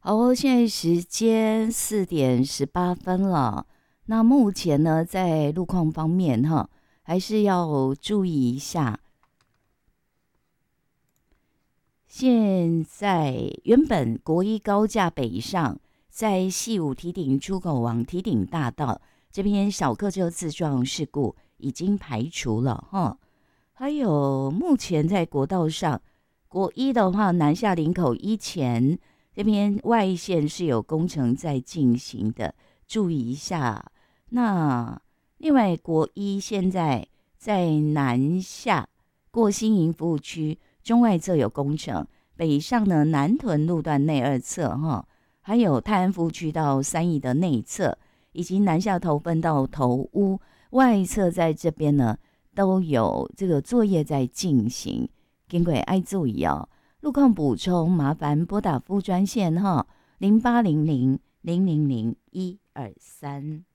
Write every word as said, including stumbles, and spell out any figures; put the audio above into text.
好，现在时间四点十八分了。那目前呢，在路况方面哈，还是要注意一下。现在原本国一高架北上，在西武堤顶出口往堤顶大道这边小客车自撞事故已经排除了哈。还有目前在国道上，国一的话，南下林口一前这边外线是有工程在进行的，注意一下。那另外国一现在在南下过新营服务区中外侧有工程，北上呢南屯路段内二侧哈，还有泰安服务区到三义的内侧，以及南下头份到头屋外侧，在这边呢都有这个作业在进行，各位爱注意哦。路况补充，麻烦拨打服务专线哈，零八零零零零零一二三。